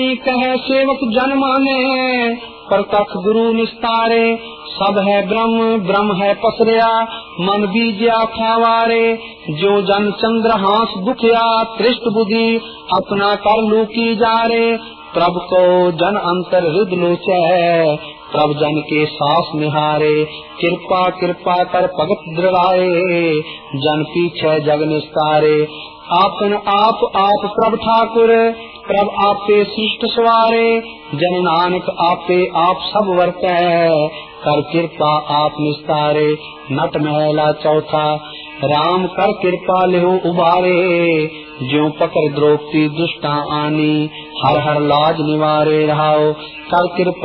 कहे सेवक जन माने, प्रत्यक्ष गुरु निस्तारे। सब है ब्रह्म ब्रह्म है पसरिया, मन बीज्या खावारे। जो जन चंद्र हास दुखिया, त्रिष्ट बुद्धि अपना कर लूकी जारे। प्रभ को जन अंतर हृदय लोचै, प्रभ जन के सास निहारे। कृपा कृपा कर भगत दृढ़ाए, जन पीछे जग निस्तारे। आपन आप प्रभ ठाकुर, प्रभ आपे सृष्ट सवारे। जन नानक आपे आप सब वर्तै, कर कृपा आप निस्तारे। नट महला चौथा, राम कर कृपा लेहो उबारे। ज्यों पकड़ द्रौपदी दुष्टा आनी, हर हर लाज निवारे रहाओ। कर कृपा